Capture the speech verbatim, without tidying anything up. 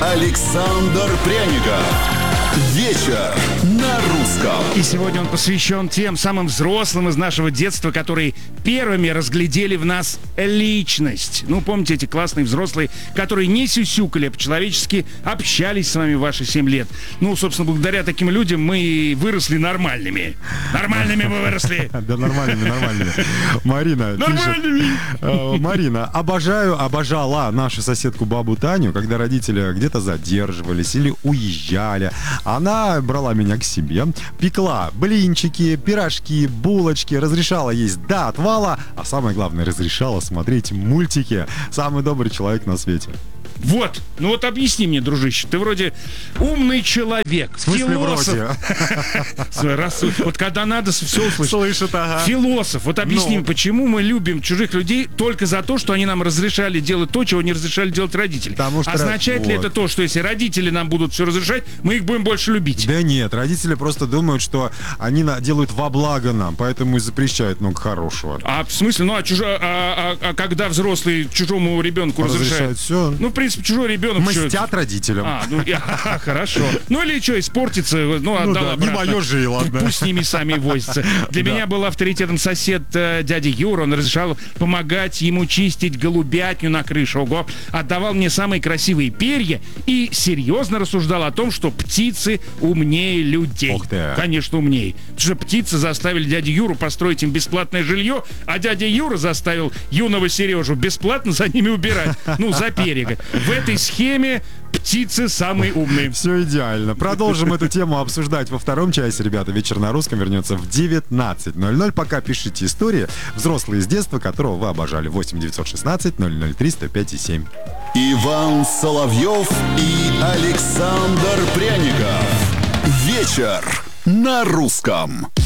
Александр Пряников. Вечер на русском. И сегодня он посвящен тем самым взрослым из нашего детства, которые первыми разглядели в нас личность. Ну, помните эти классные взрослые, которые не сюсюкали, а по-человечески общались с вами в ваши семь лет. Ну, собственно, благодаря таким людям мы выросли нормальными. Нормальными мы выросли. Да, нормальными, нормальными. Марина пишет. Марина, обожаю, обожала нашу соседку бабу Таню, когда родители где-то задерживались или уезжали. Она брала меня к себе, пекла блинчики, пирожки, булочки, разрешала есть до отвала, а самое главное, разрешала смотреть мультики. Самый добрый человек на свете. Вот, ну вот объясни мне, дружище, ты вроде умный человек, В смысле философ. вроде? Раз, вот когда надо, все услышать. Слышит, ага. Философ, вот объясни, Ну. почему мы любим чужих людей только за то, что они нам разрешали делать то, чего не разрешали делать родители. Потому что Означает ли вот. это то, что если родители нам будут все разрешать, мы их будем больше любить? Да нет, родители просто думают, что они на- делают во благо нам, поэтому и запрещают много хорошего. А в смысле, ну а, чужо, а, а- а когда взрослый чужому ребенку разрешает? Разрешают все. Ну, в принципе, чужой ребенок... чё- Мстят родителям. А, ну, я- ага, хорошо. Ну или что, испортится, ну, Ну отдал да, не обратно. мое же, и ладно. Пусть с ними сами возятся. Для Да. меня был авторитетом сосед э, дядя Юра. Он разрешал помогать ему чистить голубятню на крыше. Ого. Отдавал мне самые красивые перья и серьезно рассуждал о том, что птицы умнее людей. Ух ты. Конечно, умнее. Потому что птицы заставили дядю Юру построить им бесплатное жилье, а дядя Юра заставил юного Сережу бесплатно за ними убирать. Ну, за перья. В этой схеме птицы самые умные. Все идеально. Продолжим эту тему обсуждать во втором часе, ребята. Вечер на русском вернется в девятнадцать ноль ноль. Пока пишите истории, взрослые из детства, которого вы обожали. восемь девятьсот шестнадцать ноль ноль три сто пять и семь. Иван Соловьев и Александр Пряников. Вечер на русском.